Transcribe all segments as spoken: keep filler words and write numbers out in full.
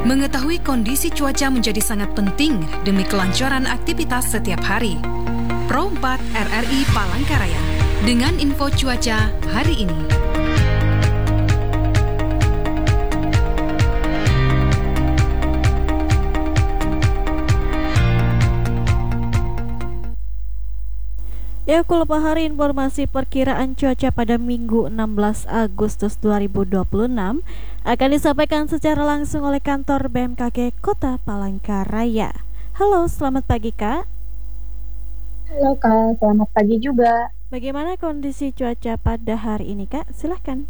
Mengetahui kondisi cuaca menjadi sangat penting demi kelancaran aktivitas setiap hari. Pro empat R R I Palangkaraya dengan info cuaca hari ini. Ya, Kulpa hari informasi perkiraan cuaca pada Minggu enam belas Agustus dua ribu dua puluh enam akan disampaikan secara langsung oleh kantor B M K G Kota Palangkaraya. Halo, selamat pagi Kak. Halo Kak, selamat pagi juga. Bagaimana kondisi cuaca pada hari ini Kak? Silahkan.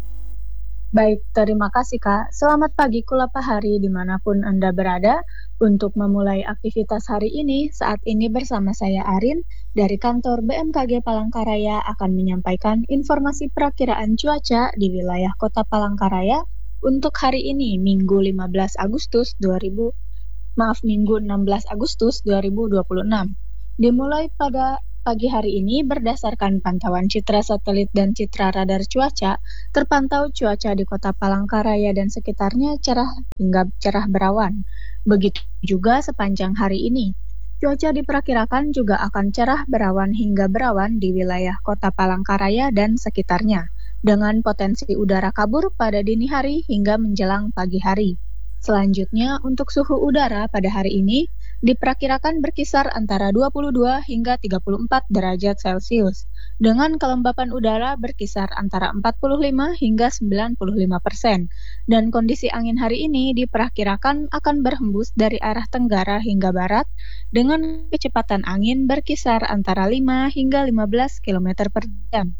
Baik, terima kasih Kak. Selamat pagi Kulapa hari dimanapun Anda berada. Untuk memulai aktivitas hari ini, saat ini bersama saya Arin dari kantor B M K G Palangkaraya akan menyampaikan informasi perakiraan cuaca di wilayah Kota Palangkaraya untuk hari ini, Minggu lima belas Agustus dua ribu maaf Minggu enam belas Agustus dua ribu dua puluh enam. Dimulai pada pagi hari ini berdasarkan pantauan citra satelit dan citra radar cuaca, terpantau cuaca di Kota Palangkaraya dan sekitarnya cerah hingga cerah berawan. Begitu juga sepanjang hari ini. Cuaca diperkirakan juga akan cerah berawan hingga berawan di wilayah Kota Palangkaraya dan sekitarnya, dengan potensi udara kabur pada dini hari hingga menjelang pagi hari. Selanjutnya, untuk suhu udara pada hari ini diperkirakan berkisar antara dua puluh dua hingga tiga puluh empat derajat Celcius, dengan kelembapan udara berkisar antara empat puluh lima hingga sembilan puluh lima persen, dan kondisi angin hari ini diperkirakan akan berhembus dari arah tenggara hingga barat, dengan kecepatan angin berkisar antara lima hingga lima belas kilometer per jam.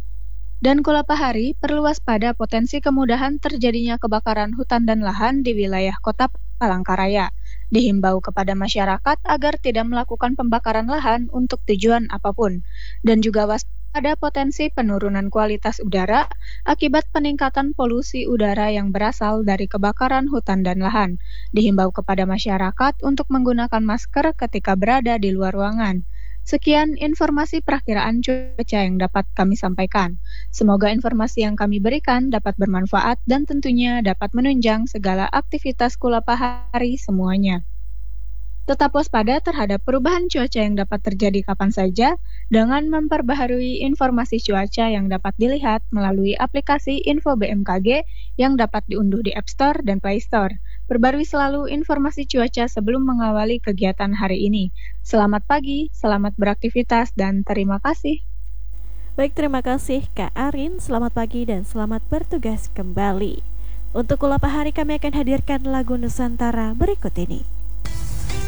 Dan Kulapa hari perlu waspada potensi kemudahan terjadinya kebakaran hutan dan lahan di wilayah Kota Palangkaraya. Dihimbau kepada masyarakat agar tidak melakukan pembakaran lahan untuk tujuan apapun, dan juga waspada potensi penurunan kualitas udara akibat peningkatan polusi udara yang berasal dari kebakaran hutan dan lahan. Dihimbau kepada masyarakat untuk menggunakan masker ketika berada di luar ruangan. Sekian informasi perakiraan cuaca yang dapat kami sampaikan. Semoga informasi yang kami berikan dapat bermanfaat dan tentunya dapat menunjang segala aktivitas Kulapa hari semuanya. Tetap waspada terhadap perubahan cuaca yang dapat terjadi kapan saja dengan memperbaharui informasi cuaca yang dapat dilihat melalui aplikasi Info B M K G yang dapat diunduh di App Store dan Play Store. Perbarui selalu informasi cuaca sebelum mengawali kegiatan hari ini. Selamat pagi, selamat beraktivitas, dan terima kasih. Baik, terima kasih Kak Arin. Selamat pagi dan selamat bertugas kembali. Untuk Kulapa hari kami akan hadirkan lagu Nusantara berikut ini.